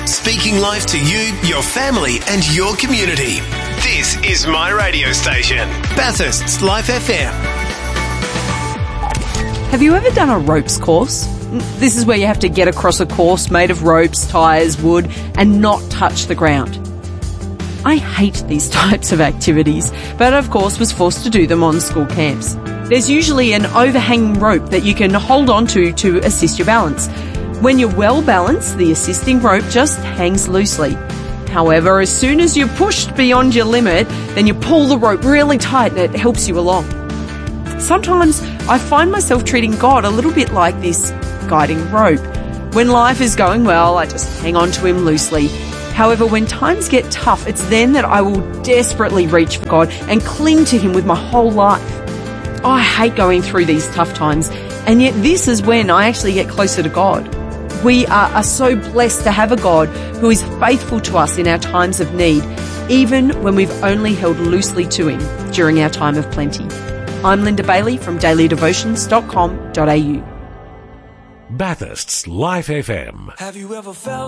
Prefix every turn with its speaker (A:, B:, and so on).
A: speaking life to you, your family and your community. This is my radio station, Bathurst's Life FM.
B: Have you ever done a ropes course? This is where you have to get across a course made of ropes, tyres, wood and not touch the ground. I hate these types of activities, but of course was forced to do them on school camps. There's usually an overhanging rope that you can hold on to assist your balance. When you're well balanced, the assisting rope just hangs loosely. However, as soon as you're pushed beyond your limit, then you pull the rope really tight and it helps you along. Sometimes I find myself treating God a little bit like this guiding rope. When life is going well, I just hang on to him loosely. However, when times get tough, it's then that I will desperately reach for God and cling to him with my whole life. I hate going through these tough times, and yet this is when I actually get closer to God. We are so blessed to have a God who is faithful to us in our times of need, even when we've only held loosely to him during our time of plenty. I'm Linda Bailey from dailydevotions.com.au.
C: Bathurst's Life FM.
D: Have you ever felt